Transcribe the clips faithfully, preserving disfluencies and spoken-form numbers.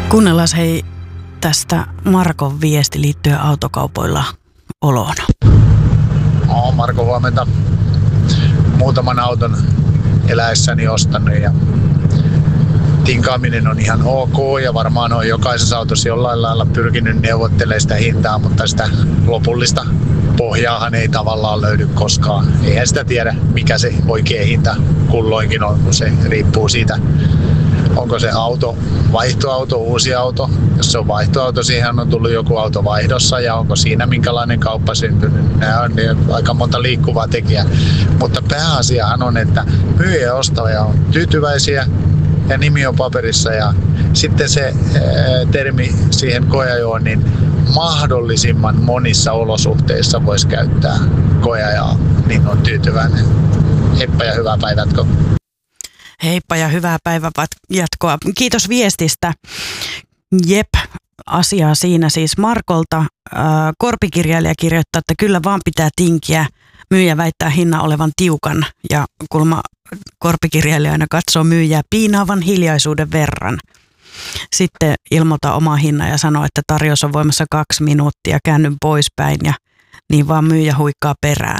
Kuunnellaan hei tästä Markon viesti liittyen autokaupoilla oloon. Olen Marko, huomenta. Muutaman auton eläessäni ostanut ja tinkaaminen on ihan ok ja varmaan on jokaisessa autossa jollain lailla pyrkinyt neuvottelemaan sitä hintaa, mutta sitä lopullista pohjaahan ei tavallaan löydy koskaan. Eihän sitä tiedä, mikä se oikea hinta kulloinkin on, kun se riippuu siitä, onko se auto vaihtoauto, uusi auto. Jos se on vaihtoauto, siihen on tullut joku auto vaihdossa ja onko siinä minkälainen kauppa syntynyt. Nämä on aika monta liikkuvaa tekijää. Mutta pääasiahan on, että myyjä ja ostaja on tyytyväisiä ja nimi on paperissa. Ja sitten se ää, termi siihen koeajoon, niin mahdollisimman monissa olosuhteissa voisi käyttää koeajaa, niin on tyytyväinen. Heippa ja hyvää päivää. Heippa ja hyvää päivää jatkoa. Kiitos viestistä. Jep, asiaa siinä siis Markolta. Äh, korpikirjailija kirjoittaa, että kyllä vaan pitää tinkiä. Myyjä väittää hinnan olevan tiukan ja kulma korpikirjailija aina katsoo myyjää piinaavan hiljaisuuden verran. Sitten ilmoita oma hinnan ja sanoo, että tarjous on voimassa kaksi minuuttia, käännyn poispäin ja niin vaan myyjä huikkaa perään.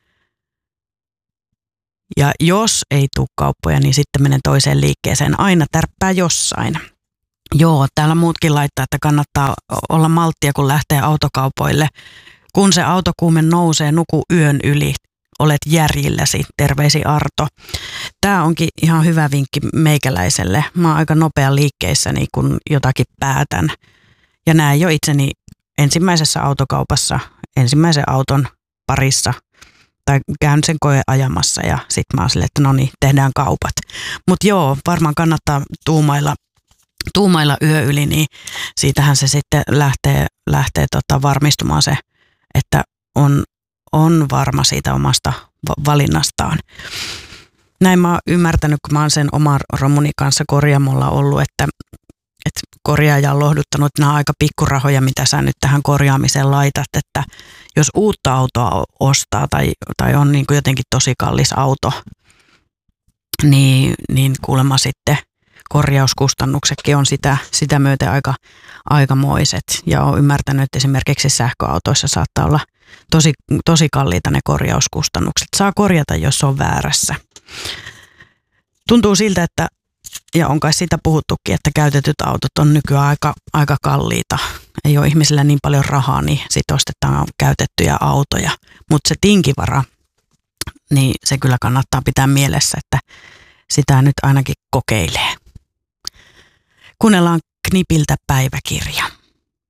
Ja jos ei tule kauppoja, niin sitten menen toiseen liikkeeseen. Aina tärppää jossain. Joo, täällä muutkin laittaa, että kannattaa olla malttia, kun lähtee autokaupoille. Kun se autokuume nousee, nuku yön yli. Olet järjilläsi. Terveisi Arto. Tämä onkin ihan hyvä vinkki meikäläiselle. Mä oon aika nopea liikkeissäni, kun jotakin päätän. Ja näin jo itseni ensimmäisessä autokaupassa, ensimmäisen auton parissa. Tai käyn sen koe ajamassa ja sitten mä oon silleen, että no niin, tehdään kaupat. Mutta joo, varmaan kannattaa tuumailla, tuumailla yö yli, niin siitähän se sitten lähtee, lähtee tota varmistumaan se, että on, on varma siitä omasta valinnastaan. Näin mä oon ymmärtänyt, kun mä oon sen oman romuni kanssa korjaamolla ollut, että, että korjaaja on lohduttanut, että nämä on aika pikkurahoja, mitä sä nyt tähän korjaamiseen laitat, että jos uutta autoa ostaa tai, tai on niin kuin jotenkin tosi kallis auto, niin, niin kuulemma sitten korjauskustannuksetkin on sitä, sitä myöten aika aikamoiset. Ja olen ymmärtänyt, että esimerkiksi sähköautoissa saattaa olla tosi, tosi kalliita ne korjauskustannukset. Saa korjata, jos on väärässä. Tuntuu siltä, että ja on kai siitä puhuttukin, että käytetyt autot on nykyään aika, aika kalliita. Ei ole ihmisillä niin paljon rahaa, niin sitten ostetaan käytettyjä autoja. Mutta se tinkivara, niin se kyllä kannattaa pitää mielessä, että sitä nyt ainakin kokeilee. Kuunnellaan Knipiltä päiväkirja.